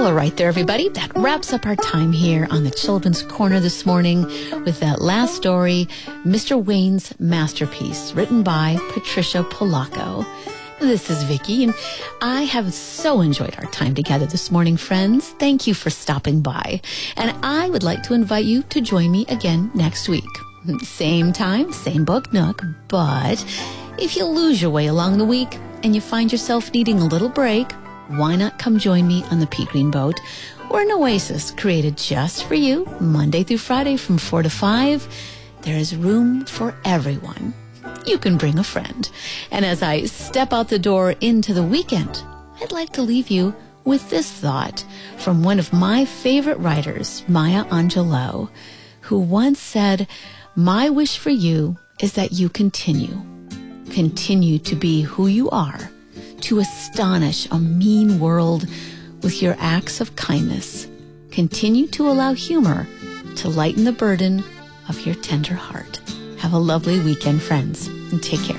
Well, all right there, everybody. That wraps up our time here on the Children's Corner this morning with that last story, Mr. Wayne's Masterpiece, written by Patricia Polacco. This is Vicki, and I have so enjoyed our time together this morning, friends. Thank you for stopping by. And I would like to invite you to join me again next week. Same time, same book nook, but if you lose your way along the week and you find yourself needing a little break, why not come join me on the Pea Green Boat? We're an oasis created just for you, Monday through Friday from 4 to 5. There is room for everyone. You can bring a friend. And as I step out the door into the weekend, I'd like to leave you with this thought from one of my favorite writers, Maya Angelou, who once said, "My wish for you is that you continue to be who you are, to astonish a mean world with your acts of kindness. Continue to allow humor to lighten the burden of your tender heart." Have a lovely weekend, friends, and take care.